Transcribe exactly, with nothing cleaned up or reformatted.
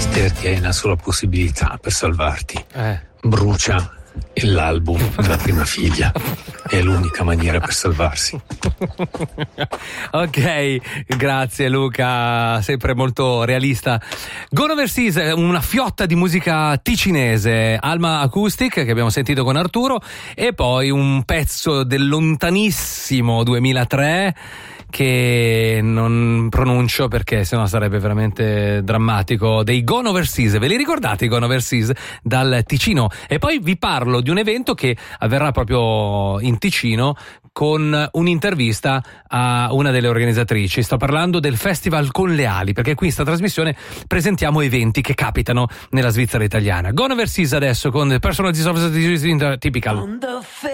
Terti hai una sola possibilità per salvarti. Eh. Brucia l'album della prima figlia. È l'unica maniera per salvarsi. Ok, grazie Luca, sempre molto realista. Gone Overseas, una fiotta di musica ticinese, Alma Acoustic che abbiamo sentito con Arturo, e poi un pezzo del lontanissimo duemilatré che non pronuncio perché sennò sarebbe veramente drammatico, dei Gone Overseas. Ve li ricordate i Gone Overseas dal Ticino? E poi vi parlo di un evento che avverrà proprio in Ticino con un'intervista a una delle organizzatrici. Sto parlando del Festival con le ali, perché qui in sta trasmissione presentiamo eventi che capitano nella Svizzera italiana. Gone Overseas adesso con Personal Typical.